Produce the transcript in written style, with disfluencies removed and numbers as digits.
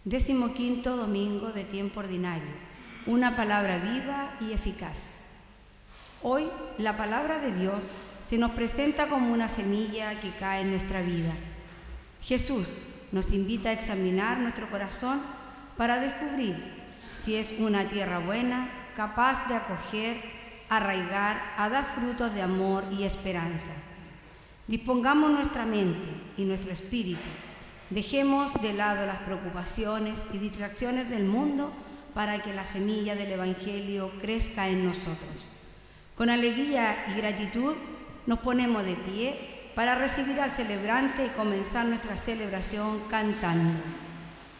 15º domingo de tiempo ordinario. Una palabra viva y eficaz. Hoy la palabra de Dios se nos presenta como una semilla que cae en nuestra vida. Jesús nos invita a examinar nuestro corazón para descubrir si es una tierra buena, capaz de acoger, arraigar, a dar frutos de amor y esperanza. Dispongamos nuestra mente y nuestro espíritu. Dejemos de lado las preocupaciones y distracciones del mundo para que la semilla del Evangelio crezca en nosotros. Con alegría y gratitud nos ponemos de pie para recibir al celebrante y comenzar nuestra celebración cantando.